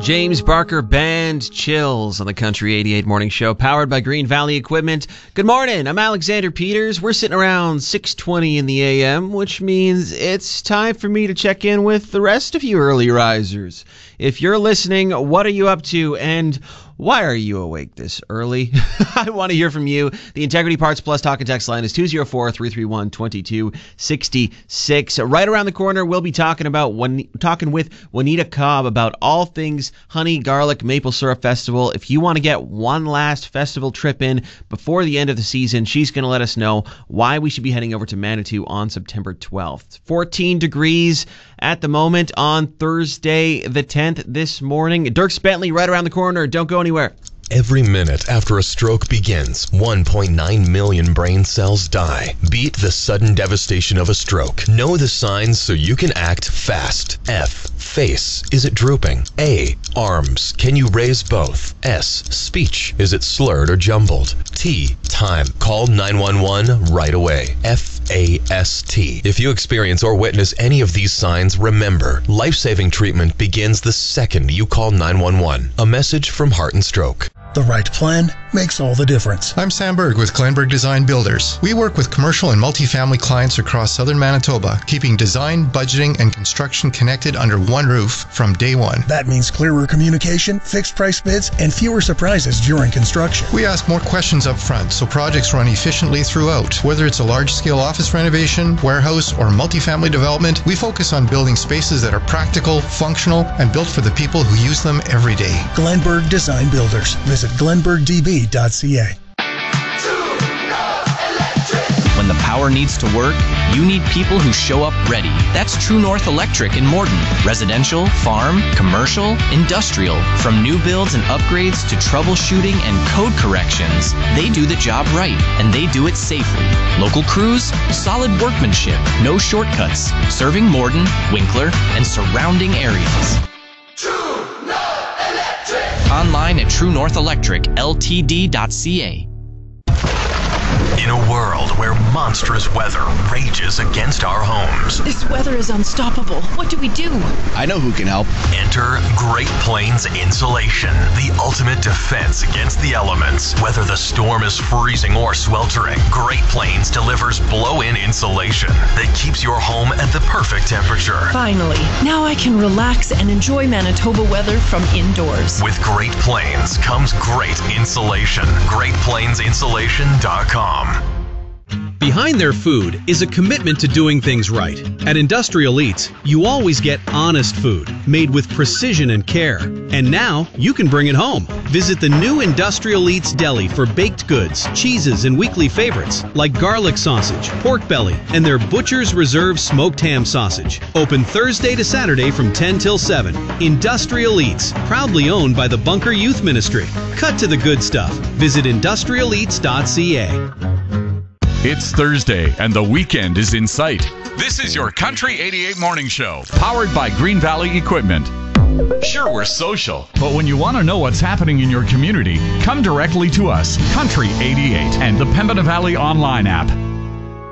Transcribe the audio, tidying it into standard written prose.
James Barker Band, Chills on the Country 88 Morning Show, powered by Green Valley Equipment. Good morning, I'm Alexander Peters. We're sitting around 6:20 in the a.m., which means it's time for me to check in with the rest of you early risers. If you're listening, what are you up to, and why are you awake this early? I want to hear from you. The Integrity Parts Plus talk and text line is 204-331-2266. Right around the corner, we'll be talking with Juanita Cobb about all things Honey Garlic Maple Syrup Festival. If you want to get one last festival trip in before the end of the season, she's going to let us know why we should be heading over to Manitou on September 12th. 14 degrees at the moment on Thursday the 10th this morning. Dierks Bentley right around the corner. Don't go anywhere. Every minute after a stroke begins, 1.9 million brain cells die. Beat the sudden devastation of a stroke. Know the signs so you can act fast. F. Face. Is it drooping? A. Arms. Can you raise both? S. Speech. Is it slurred or jumbled? T. Time. Call 911 right away. FAST. If you experience or witness any of these signs, remember, life-saving treatment begins the second you call 911. A message from Heart and Stroke. The right plan makes all the difference. I'm Sam Berg with Glenberg Design Builders. We work with commercial and multifamily clients across southern Manitoba, keeping design, budgeting, and construction connected under one roof from day one. That means clearer communication, fixed price bids, and fewer surprises during construction. We ask more questions up front so projects run efficiently throughout. Whether it's a large-scale office renovation, warehouse, or multifamily development, we focus on building spaces that are practical, functional, and built for the people who use them every day. Glenberg Design Builders. Visit glenbergdb.ca. When the power needs to work, you need people who show up ready. That's True North Electric in Morton. Residential, farm, commercial, industrial. From new builds and upgrades to troubleshooting and code corrections, they do the job right, and they do it safely. Local crews, solid workmanship, no shortcuts. Serving Morton, Winkler, and surrounding areas. Online at TrueNorthElectricLTD.ca. In a world where monstrous weather rages against our homes, This weather is unstoppable. What do we do? I know who can help. enter Great Plains Insulation, the ultimate defense against the elements. Whether the storm is freezing or sweltering, Great Plains delivers blow-in insulation that keeps your home at the perfect temperature. Finally, now I can relax and enjoy Manitoba weather from indoors. With Great Plains comes great insulation. GreatPlainsInsulation.com. Behind their food is a commitment to doing things right. At Industrial Eats, you always get honest food, made with precision and care. And now, you can bring it home. Visit the new Industrial Eats Deli for baked goods, cheeses, and weekly favorites, like garlic sausage, pork belly, and their Butcher's Reserve smoked ham sausage. Open Thursday to Saturday from 10 till 7. Industrial Eats, proudly owned by the Bunker Youth Ministry. Cut to the good stuff. Visit industrialeats.ca. It's Thursday, and the weekend is in sight. This is your Country 88 Morning Show, powered by Green Valley Equipment. Sure, we're social, but when you want to know what's happening in your community, come directly to us, Country 88, and the Pembina Valley online app.